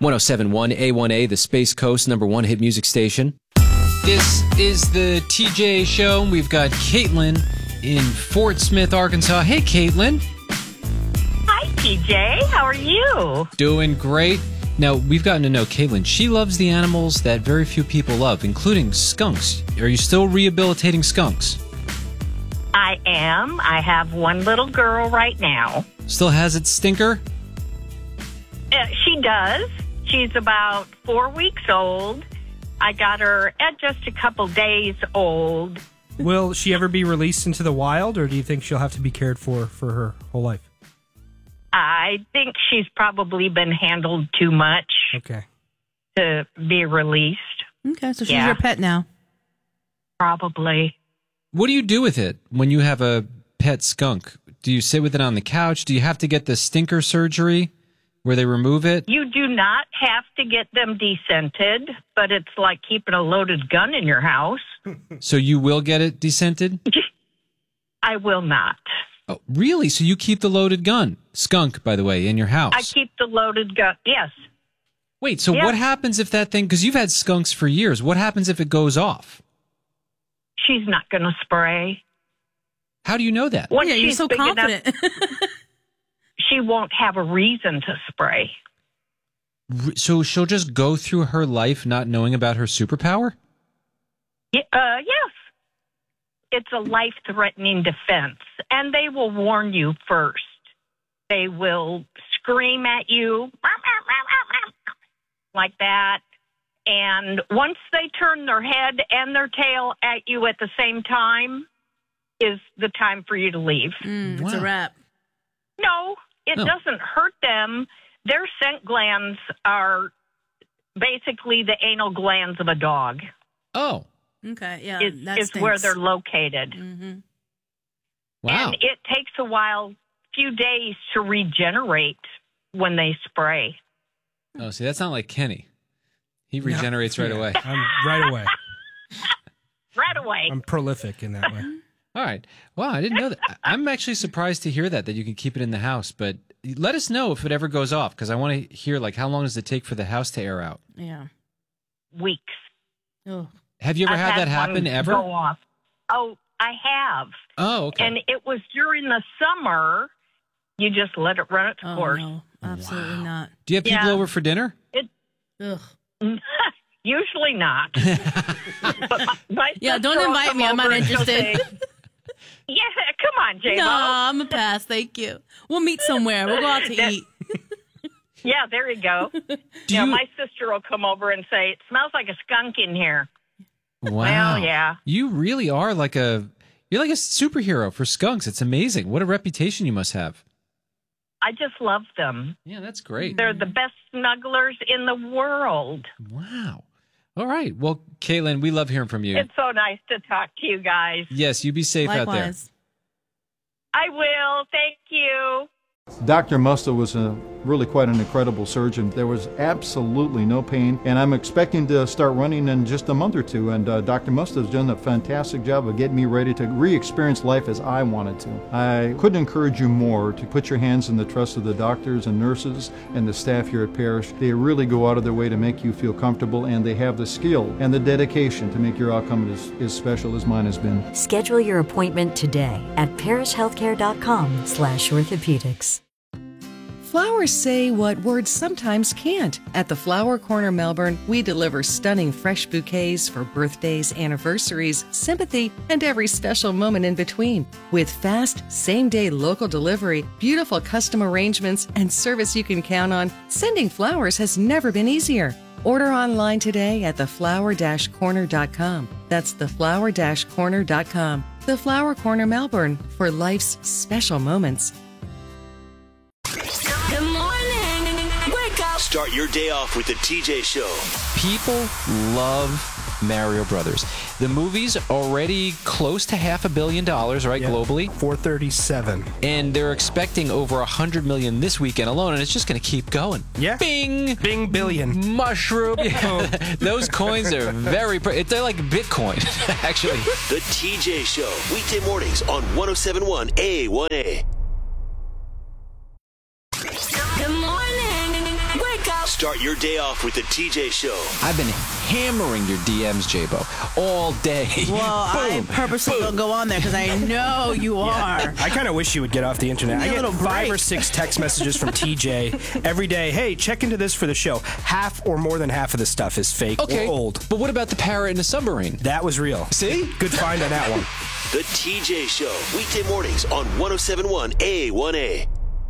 1071 A1A, the Space Coast #1 hit music station. This is the TJ Show. We've got Caitlin in Fort Smith, Arkansas. Hey, Caitlin. Hi, TJ. How are you? Doing great. Now, we've gotten to know Caitlin. She loves the animals that very few people love, including skunks. Are you still rehabilitating skunks? I am. I have one little girl right now. Still has its stinker? She does. She's about 4 weeks old. I got her at just a couple days old. Will she ever be released into the wild, or do you think she'll have to be cared for her whole life? I think she's probably been handled too much to be released. Okay, so she's your pet now. Probably. What do you do with it when you have a pet skunk? Do you sit with it on the couch? Do you have to get the stinker surgery where they remove it? You do not have to get them descented, but it's like keeping a loaded gun in your house. So you will get it descented? I will not. Oh, really? So you keep the loaded gun? Skunk, by the way, in your house? I keep the loaded gun, yes. Wait, so what happens if that thing, because you've had skunks for years, what happens if it goes off? She's not going to spray. How do you know that? Once you're she's so big confident. enough, she won't have a reason to spray. So she'll just go through her life not knowing about her superpower? Yes. It's a life-threatening defense, and they will warn you first. They will scream at you like that, and once they turn their head and their tail at you at the same time is the time for you to leave. It's a wrap. No, it doesn't hurt them. Their scent glands are basically the anal glands of a dog. Oh. Okay, yeah. Is where they're located. Mm-hmm. Wow. And it takes a while, few days to regenerate when they spray. Oh, see, that's not like Kenny. He regenerates right away. I'm right away. Right away. I'm prolific in that way. All right. Wow, I didn't know that. I'm actually surprised to hear that you can keep it in the house. But let us know if it ever goes off, because I want to hear, like, how long does it take for the house to air out? Yeah. Weeks. Oh. Have you ever I've had that happen one ever? Go off. Oh, I have. Oh, okay. And it was during the summer. You just let it run its course. No, absolutely not. Do you have people over for dinner? Ugh. Usually not. But my Yeah, don't sister will invite come me. I'm not over and she'll interested. say, yeah, come on, J-Mo. No, I'm a pass. Thank you. We'll meet somewhere. We'll go out to eat. Yeah, there you go. My sister will come over and say, it smells like a skunk in here. Wow. Well, yeah. You really are you're like a superhero for skunks. It's amazing. What a reputation you must have. I just love them. Yeah, that's great. They're the best snugglers in the world. Wow. All right. Well, Caitlin, we love hearing from you. It's so nice to talk to you guys. Yes, you be safe out there. Likewise. I will. Thank you. Dr. Musto was really quite an incredible surgeon. There was absolutely no pain, and I'm expecting to start running in just a month or two, and Dr. Musto has done a fantastic job of getting me ready to re-experience life as I wanted to. I couldn't encourage you more to put your hands in the trust of the doctors and nurses and the staff here at Parrish. They really go out of their way to make you feel comfortable, and they have the skill and the dedication to make your outcome as special as mine has been. Schedule your appointment today at parrishhealthcare.com/orthopedics. Flowers say what words sometimes can't. At the Flower Corner Melbourne, we deliver stunning fresh bouquets for birthdays, anniversaries, sympathy, and every special moment in between. With fast, same-day local delivery, beautiful custom arrangements, and service you can count on, sending flowers has never been easier. Order online today at theflower-corner.com. That's theflower-corner.com. The Flower Corner Melbourne, for life's special moments. Good morning. Wake up. Start your day off with the TJ Show. People love Mario Brothers. The movie's already close to $500 million, right, globally? 437. And they're expecting over $100 million this weekend alone, and it's just going to keep going. Yeah. Bing! Bing billion. Mushroom. Those coins are they're like Bitcoin, actually. The TJ Show. Weekday mornings on 1071 A1A. Good morning. Wake up. Start your day off with the TJ Show. I've been hammering your DMs, J-Bo, all day. Well, I purposely don't go on there because I know you are. I kind of wish you would get off the internet. I get 5 or 6 text messages from TJ every day. Hey, check into this for the show. Half or more than half of the stuff is fake or old. But what about the parrot in the submarine? That was real. See? Good find on that one. The TJ Show, weekday mornings on 107.1 A1A.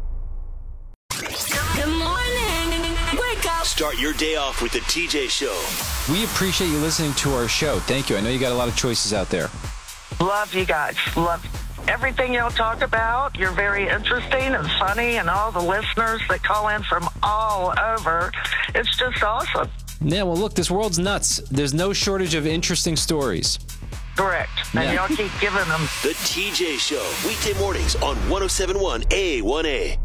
Good morning. Wake up. Start your day off with the TJ Show. We appreciate you listening to our show. Thank you. I know you got a lot of choices out there. Love you guys. Love everything y'all talk about. You're very interesting and funny, and all the listeners that call in from all over. It's just awesome. Yeah, well, look, this world's nuts. There's no shortage of interesting stories. Correct. And y'all keep giving them. The TJ Show, weekday mornings on 107.1 A1A.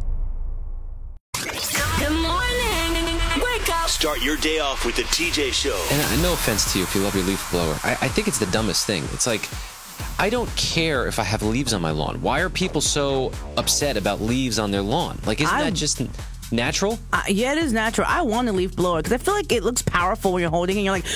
Good morning. Wake up. Start your day off with the TJ Show. And no offense to you if you love your leaf blower. I think it's the dumbest thing. It's like, I don't care if I have leaves on my lawn. Why are people so upset about leaves on their lawn? Like, isn't that just natural? Yeah, it is natural. I want a leaf blower because I feel like it looks powerful when you're holding it and you're like...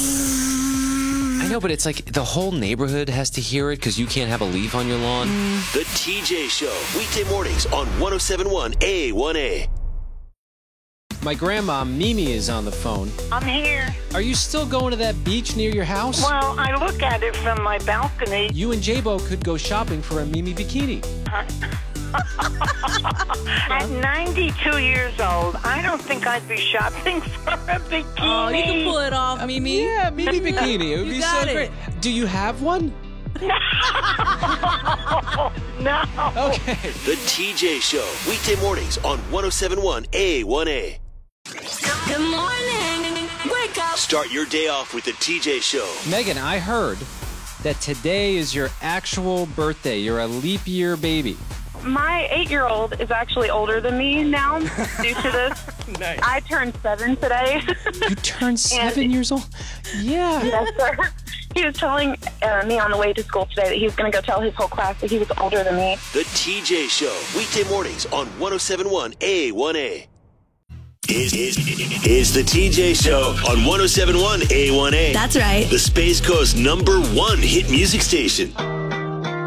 I know, but it's like the whole neighborhood has to hear it because you can't have a leaf on your lawn. The TJ Show, weekday mornings on 107.1 A1A. My grandma, Mimi, is on the phone. I'm here. Are you still going to that beach near your house? Well, I look at it from my balcony. You and J-Bo could go shopping for a Mimi bikini. At 92 years old, I don't think I'd be shopping for a bikini. Oh, you can pull it off, Mimi. Yeah, Mimi bikini. It would be so great. Do you have one? No. Okay. The TJ Show, weekday mornings on 107.1 A1A. Good morning. Wake up. Start your day off with the TJ Show. Megan, I heard that today is your actual birthday. You're a leap year baby. My 8-year-old is actually older than me now due to this. Nice. I turned 7 today. You turned 7 years old? Yeah. Yes, sir. He was telling me on the way to school today that he was going to go tell his whole class that he was older than me. The TJ Show, weekday mornings on 107.1 A1A. Is the TJ Show on 107.1 A1A. That's right. The Space Coast #1 hit music station.